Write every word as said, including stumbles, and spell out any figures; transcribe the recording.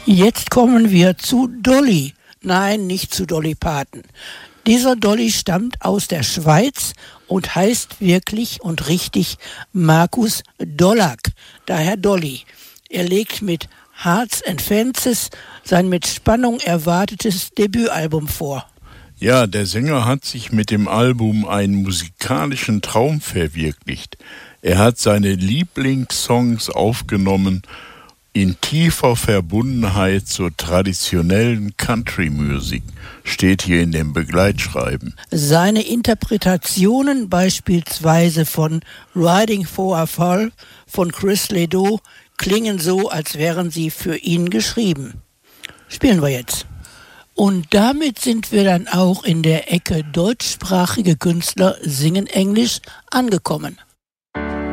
Jetzt kommen wir zu Dolly. Nein, nicht zu Dolly Parton. Dieser Dolly stammt aus der Schweiz und heißt wirklich und richtig Markus Dollak, daher Dolly. Er legt mit Hearts and Fences sein mit Spannung erwartetes Debütalbum vor. Ja, der Sänger hat sich mit dem Album einen musikalischen Traum verwirklicht. Er hat seine Lieblingssongs aufgenommen in tiefer Verbundenheit zur traditionellen Country-Musik, steht hier in dem Begleitschreiben. Seine Interpretationen beispielsweise von Riding for a Fall von Chris Ledoux klingen so, als wären sie für ihn geschrieben. Spielen wir jetzt. Und damit sind wir dann auch in der Ecke deutschsprachige Künstler singen Englisch angekommen.